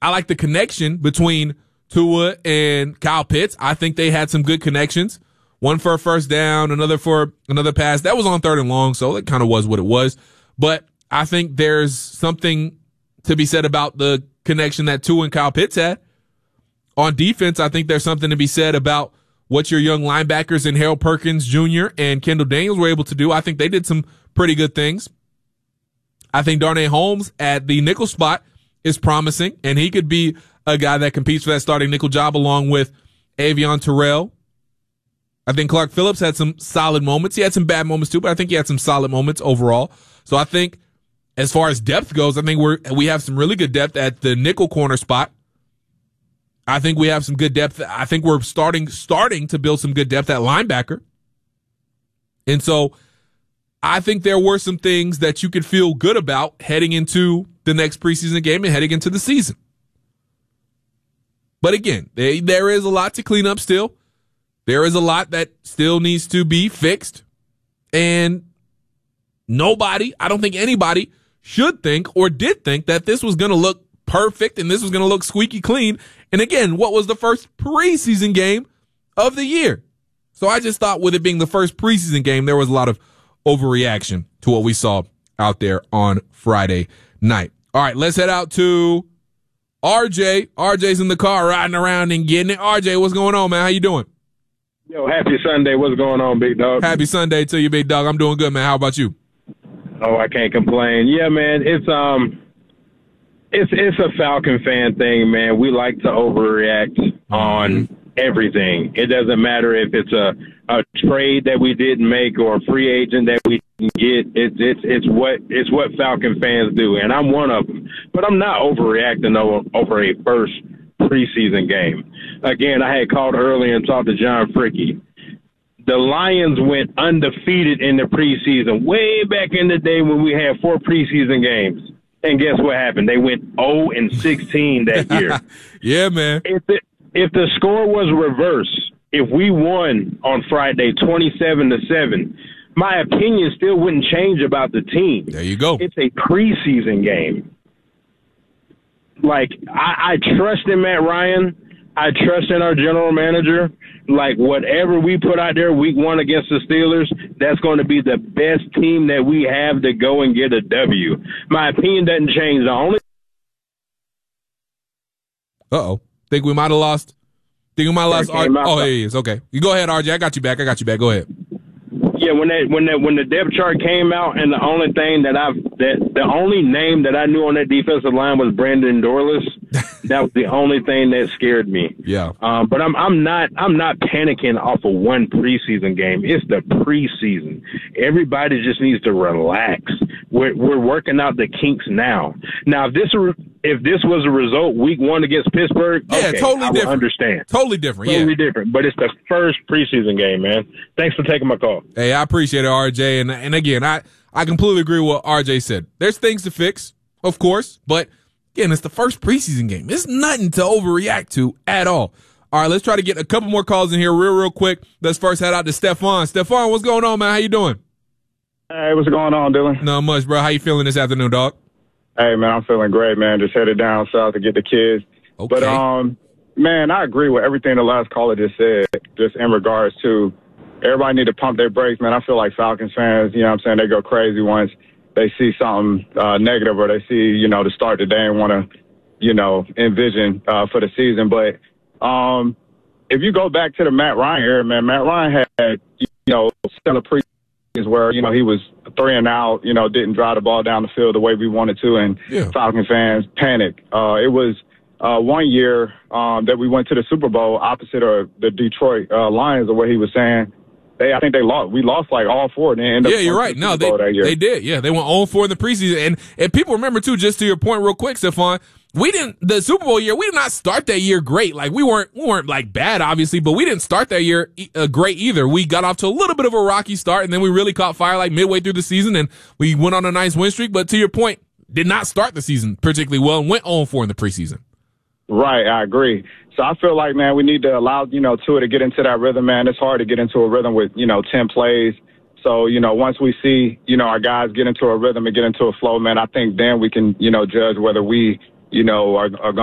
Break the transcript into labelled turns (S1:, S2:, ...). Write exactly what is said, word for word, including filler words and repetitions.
S1: I like the connection between Tua and Kyle Pitts. I think they had some good connections. One for a first down, another for another pass. That was on third and long, so it kind of was what it was. But I think there's something to be said about the connection that Tua and Kyle Pitts had. On defense, I think there's something to be said about what your young linebackers in Harold Perkins Junior and Kendall Daniels were able to do. I think they did some pretty good things. I think Darnay Holmes at the nickel spot is promising, and he could be a guy that competes for that starting nickel job along with Avion Terrell. I think Clark Phillips had some solid moments. He had some bad moments too, but I think he had some solid moments overall. So I think as far as depth goes, I think we're, we have some really good depth at the nickel corner spot. I think we have some good depth. I think we're starting, starting to build some good depth at linebacker. And so I think there were some things that you could feel good about heading into the next preseason game and heading into the season. But again, they, there is a lot to clean up still. There is a lot that still needs to be fixed. And nobody, I don't think anybody should think or did think that this was going to look perfect and this was going to look squeaky clean. And again, what was the first preseason game of the year? So I just thought with it being the first preseason game, there was a lot of overreaction to what we saw out there on Friday night. All right, let's head out to R J. R J's in the car riding around and getting it. R J, what's going on, man? How you doing?
S2: Yo, happy Sunday. What's going on, big dog?
S1: Happy Sunday to you, big dog. I'm doing good, man. How about you?
S2: Oh, I can't complain. Yeah, man, it's um, it's it's a Falcon fan thing, man. We like to overreact on everything. It doesn't matter if it's a, a trade that we didn't make or a free agent that we didn't get. It's it's it's what it's what Falcon fans do, and I'm one of them. But I'm not overreacting over, over a first preseason game. Again, I had called early and talked to John Fricky. The Lions went undefeated in the preseason way back in the day when we had four preseason games. And guess what happened? They went oh and sixteen that year.
S1: Yeah, man.
S2: If it, if the score was reversed, if we won on Friday twenty-seven to seven, my opinion still wouldn't change about the team.
S1: There you go.
S2: It's a preseason game. Like, I, I trust in Matt Ryan. I trust in our general manager. Like, whatever we put out there week one against the Steelers, that's going to be the best team that we have to go and get a W. My opinion doesn't change. The only
S1: Uh-oh. Think we might have lost. Think we might have lost. R- oh, here he is. Okay. You go ahead, R J. I got you back. I got you back. Go ahead.
S2: Yeah, when that when that when the depth chart came out, and the only thing that I've that the only name that I knew on that defensive line was Brandon Dorlus. That was the only thing that scared me.
S1: Yeah.
S2: Um, but I'm I'm not I'm not panicking off of one preseason game. It's the preseason. Everybody just needs to relax. We're we're working out the kinks now. Now, if this if this was a result week one against Pittsburgh,
S1: yeah,
S2: okay,
S1: totally
S2: I would
S1: different.
S2: understand.
S1: Totally different.
S2: Totally
S1: yeah.
S2: different. But it's the first preseason game, man. Thanks for taking my call.
S1: Hey, I appreciate it, R J. And and again, I I completely agree with what R J said. There's things to fix, of course, but again, it's the first preseason game. It's nothing to overreact to at all. All right, let's try to get a couple more calls in here real, real quick. Let's first head out to Stephon. Stephon, what's going on, man? How you doing?
S3: Hey, what's going on, Dylan?
S1: Not much, bro. How you feeling this afternoon, dog?
S3: Hey, man, I'm feeling great, man. Just headed down south to get the kids.
S1: Okay.
S3: But, um, man, I agree with everything the last caller just said, just in regards to everybody need to pump their brakes, man. I feel like Falcons fans, you know what I'm saying, they go crazy once they see something uh, negative or they see, you know, to start the day and want to, you know, envision uh, for the season. But um, if you go back to the Matt Ryan era, man, Matt Ryan had, you know, stellar preseasons where, you know, he was three and out, you know, didn't drive the ball down the field the way we wanted to, and
S1: yeah.
S3: Falcon fans panicked. Uh, it was uh, one year um, that we went to the Super Bowl opposite of the Detroit uh, Lions, the way he was saying. They, I think they lost. We lost like all four. And they ended
S1: yeah,
S3: up
S1: you're right. No, they they did. Yeah, they went oh four in the preseason, and and people remember too. Just to your point, real quick, Stephon, we didn't the Super Bowl year. We did not start that year great. Like we weren't we weren't like bad, obviously, but we didn't start that year uh, great either. We got off to a little bit of a rocky start, and then we really caught fire like midway through the season, and we went on a nice win streak. But to your point, did not start the season particularly well, and went oh four in the preseason.
S3: Right, I agree. So I feel like, man, we need to allow, you know, Tua to get into that rhythm, man. It's hard to get into a rhythm with, you know, ten plays. So, you know, once we see, you know, our guys get into a rhythm and get into a flow, man, I think then we can, you know, judge whether we, you know, are, are going